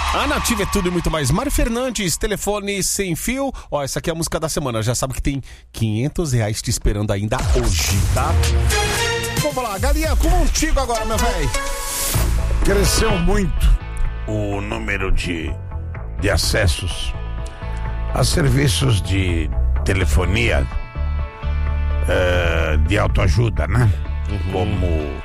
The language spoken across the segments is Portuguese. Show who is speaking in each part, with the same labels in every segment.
Speaker 1: A Nativa é tudo e muito mais. Mário Fernandes, telefone sem fio. Ó, essa aqui é a música da semana. Já sabe que tem R$500 te esperando ainda hoje, tá? Vamos lá, Galinha, contigo agora, meu velho.
Speaker 2: Cresceu muito o número de acessos a serviços de telefonia de autoajuda, né? Como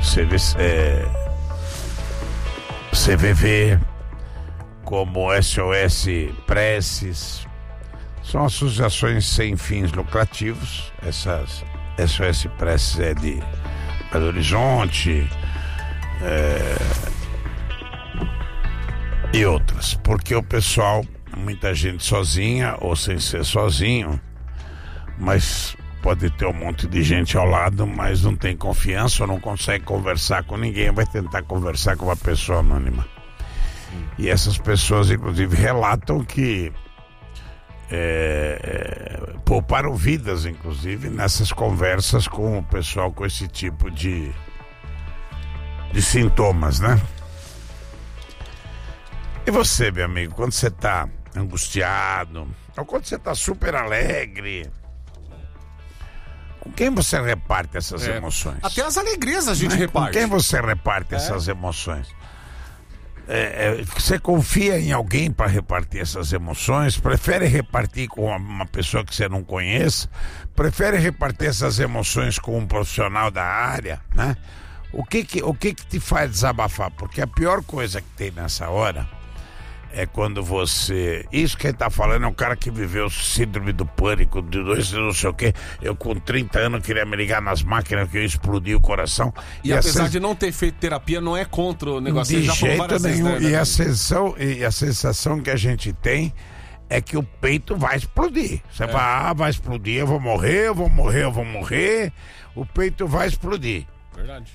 Speaker 2: CVV, como SOS Preces. São associações sem fins lucrativos. Essas SOS Preces é de Belo Horizonte e outras, porque o pessoal, muita gente sozinha ou sem ser sozinho, mas pode ter um monte de gente ao lado, mas não tem confiança ou não consegue conversar com ninguém, vai tentar conversar com uma pessoa anônima. E essas pessoas, inclusive, relatam que pouparam vidas, inclusive, nessas conversas com o pessoal com esse tipo de sintomas, né? E você, meu amigo, quando você tá angustiado, ou quando você tá super alegre, com quem você reparte essas emoções?
Speaker 1: Até as alegrias a gente reparte.
Speaker 2: Com quem você reparte essas emoções? Você confia em alguém para repartir essas emoções? Prefere repartir com uma pessoa que você não conhece? Prefere repartir essas emoções com um profissional da área, né? O que te faz desabafar? Porque a pior coisa que tem nessa hora é quando você... Isso que ele tá falando é um cara que viveu síndrome do pânico, de não sei o quê. Eu com 30 anos queria me ligar nas máquinas que eu explodi o coração.
Speaker 1: E apesar de não ter feito terapia, não é contra o negócio.
Speaker 2: De jeito nenhum. E a sensação que a gente tem é que o peito vai explodir. Você fala, vai explodir, eu vou morrer. O peito vai explodir.
Speaker 1: Verdade.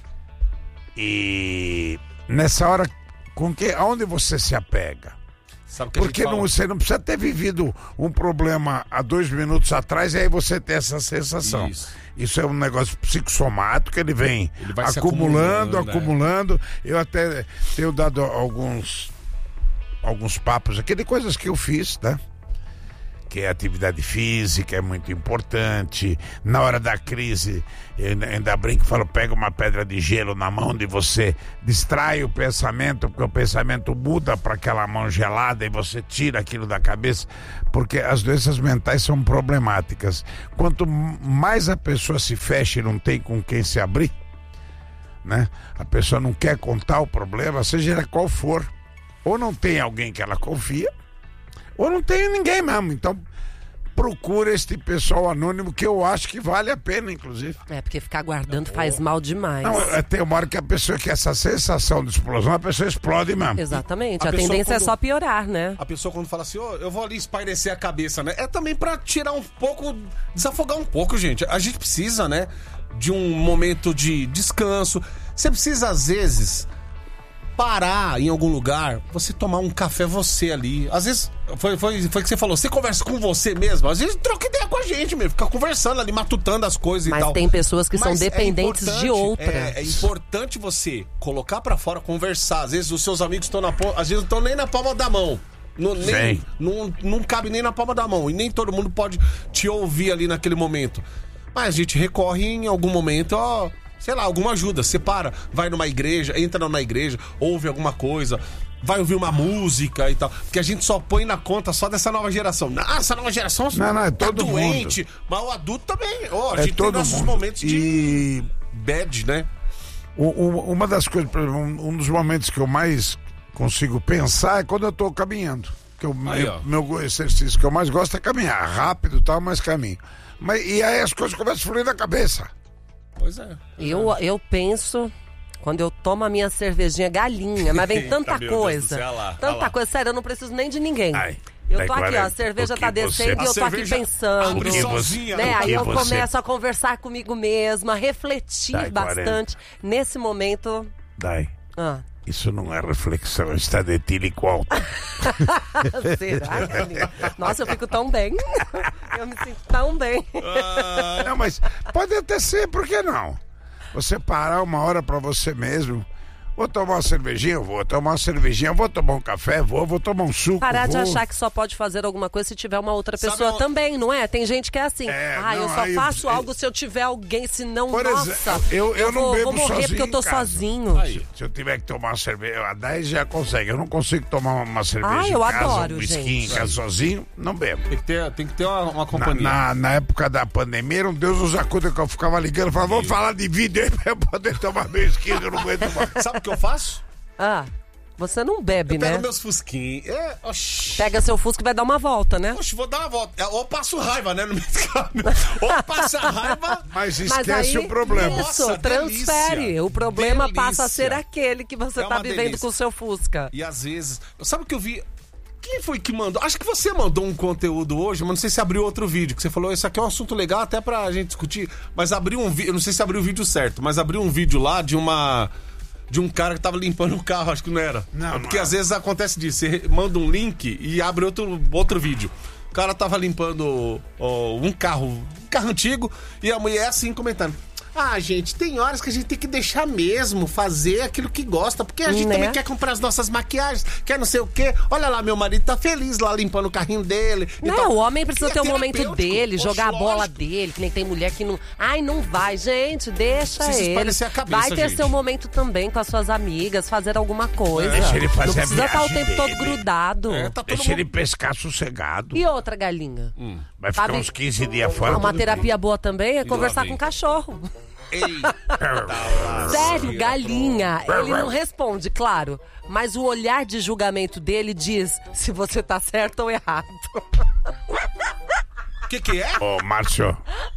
Speaker 2: E nessa hora, aonde você se apega? Porque você não precisa ter vivido um problema há 2 minutos atrás e aí você tem essa sensação. Isso é um negócio psicossomático, ele vai acumulando. Eu até tenho dado alguns papos aqui de coisas que eu fiz, né? Que a atividade física é muito importante. Na hora da crise, eu ainda brinco e falo, pega uma pedra de gelo na mão de você, distrai o pensamento, porque o pensamento muda para aquela mão gelada e você tira aquilo da cabeça, porque as doenças mentais são problemáticas. Quanto mais a pessoa se fecha e não tem com quem se abrir, né? A pessoa não quer contar o problema, seja ele qual for, ou não tem alguém que ela confia, ou não tem ninguém mesmo. Então procura este pessoal anônimo, que eu acho que vale a pena, inclusive.
Speaker 3: Porque ficar guardando faz mal demais.
Speaker 2: Não, tem uma hora que a pessoa, que essa sensação de explosão, a pessoa explode mesmo.
Speaker 3: Exatamente, a tendência é só piorar, né?
Speaker 1: A pessoa quando fala assim, eu vou ali espairecer a cabeça, né? É também pra tirar um pouco, desafogar um pouco, gente. A gente precisa, né, de um momento de descanso. Você precisa, às vezes, parar em algum lugar, você tomar um café você ali. Às vezes, foi que você falou, você conversa com você mesmo, às vezes troca ideia com a gente mesmo, fica conversando ali, matutando as coisas e tal.
Speaker 3: Mas tem pessoas que são dependentes de outras.
Speaker 1: É importante você colocar pra fora, conversar. Às vezes os seus amigos estão às vezes não estão nem na palma da mão. Não cabe nem na palma da mão. E nem todo mundo pode te ouvir ali naquele momento. Mas a gente recorre em algum momento, sei lá, alguma ajuda. Separa, vai numa igreja, entra numa igreja, ouve alguma coisa, vai ouvir uma música e tal. Porque a gente só põe na conta só dessa nova geração. Essa nova geração
Speaker 2: é todo
Speaker 1: doente.
Speaker 2: Mundo.
Speaker 1: Mas o adulto também. A gente tem nossos momentos de bad, né?
Speaker 2: Uma das coisas, um dos momentos que eu mais consigo pensar é quando eu tô caminhando. Que meu exercício que eu mais gosto é caminhar. Rápido e tal, mas caminho. E aí as coisas começam a fluir na cabeça.
Speaker 1: Pois é.
Speaker 3: Eu penso, quando eu tomo a minha cervejinha Galinha, mas vem tanta coisa. Tanta coisa, sério, eu não preciso nem de ninguém. Eu tô aqui, a cerveja tá descendo e eu tô aqui pensando. Né? Aí eu começo a conversar comigo mesma, a refletir bastante. Nesse momento.
Speaker 2: Isso não é reflexão, está de etílico alto.
Speaker 3: Será, Galinha? Nossa, eu fico tão bem. Eu me sinto tão bem.
Speaker 2: Não, mas pode até ser, por que não? Você parar uma hora pra você mesmo, Vou tomar uma cervejinha? Vou tomar uma cervejinha. Vou tomar um café? Vou tomar um suco.
Speaker 3: Parar de achar que só pode fazer alguma coisa se tiver uma outra pessoa também, não é? Tem gente que é assim. Eu só faço algo se eu tiver alguém, senão, nossa,
Speaker 2: eu não bebo
Speaker 3: vou morrer porque eu tô sozinho.
Speaker 2: Aí, se eu tiver que tomar uma cerveja, a 10 já consegue. Eu não consigo tomar uma cerveja em casa,
Speaker 3: adoro,
Speaker 2: um whisky em casa sozinho, não bebo.
Speaker 1: Tem que ter uma companhia.
Speaker 2: Na época da pandemia, um Deus nos acuda que eu ficava ligando e falava, vamos falar de vídeo aí pra eu poder tomar meu whisky, eu não aguento mais.
Speaker 1: Sabe o que eu faço?
Speaker 3: Você não bebe, né?
Speaker 1: Pega meus fusquinhos.
Speaker 3: Pega seu fusca e vai dar uma volta, né?
Speaker 1: Vou dar uma volta. Ou passo raiva, né? No meio do caminho. Ou passa raiva.
Speaker 2: Mas esquece o problema.
Speaker 3: Isso, transfere. Delícia. O problema passa a ser aquele que você tá vivendo com o seu fusca.
Speaker 1: E às vezes... Sabe o que eu vi? Quem foi que mandou? Acho que você mandou um conteúdo hoje, mas não sei se abriu outro vídeo, que você falou, isso aqui é um assunto legal até pra gente discutir. Mas abriu um vídeo, eu não sei se abriu o vídeo certo, mas abriu um vídeo lá de um cara que tava limpando o carro, acho que não era. Porque às vezes acontece disso, você manda um link e abre outro vídeo. O cara tava limpando um carro antigo e a mulher assim comentando. Gente, tem horas que a gente tem que deixar mesmo fazer aquilo que gosta, porque a gente também quer comprar as nossas maquiagens, quer não sei o quê. Olha lá, meu marido tá feliz lá limpando o carrinho dele.
Speaker 3: O homem precisa ter o momento dele, jogar a bola dele, que nem tem mulher que não... não vai, gente, deixa ele. Vai ter seu momento também com as suas amigas, fazer alguma coisa.
Speaker 2: Deixa ele fazer
Speaker 3: não precisa estar o tempo todo grudado.
Speaker 2: Deixa ele pescar sossegado.
Speaker 3: E outra galinha?
Speaker 2: Vai ficar uns 15 dias fora.
Speaker 3: Uma terapia boa também é conversar com o cachorro. Sério, galinha. Ele não responde, claro. Mas o olhar de julgamento dele diz se você tá certo ou errado.
Speaker 1: O que é?
Speaker 2: Márcio.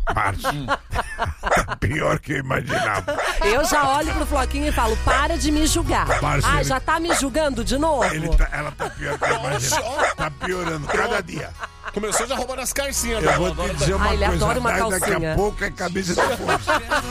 Speaker 2: Pior que eu imaginava.
Speaker 3: Eu já olho pro Floquinho e falo, para de me julgar. Márcio, já tá me julgando de novo?
Speaker 2: Ela tá pior que eu imaginava. Tá piorando cada dia.
Speaker 1: Começou já roubando as calcinhas.
Speaker 2: Eu vou te dizer uma coisa,
Speaker 3: ele adora uma calcinha.
Speaker 2: Daqui a pouco é cabeça de força.